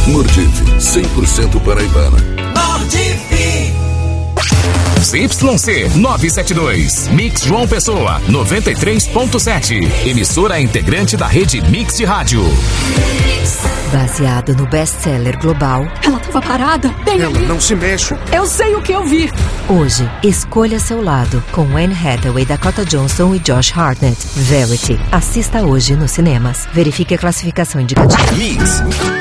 Mordif, 100% paraibana. ZYC 972, Mix João Pessoa, 93.7. Emissora integrante da rede Mix de Rádio. Baseado no best-seller global. Ela estava parada, bem Ela ali. não se mexe. Eu sei o que eu vi. Hoje, escolha seu lado com Anne Hathaway, Dakota Johnson e Josh Hartnett. Verity. Assista hoje nos cinemas. Verifique a classificação indicativa. Mix.